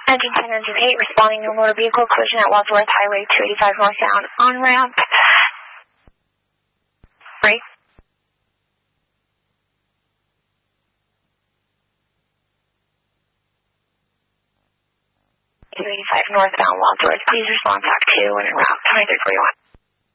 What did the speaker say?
Engine 10, Engine 8, responding to a motor vehicle collision at Wadsworth Highway 285 northbound on ramp. Break. 285 northbound Wadsworth. Please respond back to when en route 2341.